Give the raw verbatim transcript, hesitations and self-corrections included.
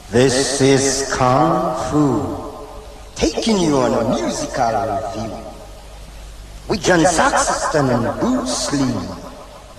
This is Kung Fu, taking you on a musical review with John Saxon and Bruce Lee.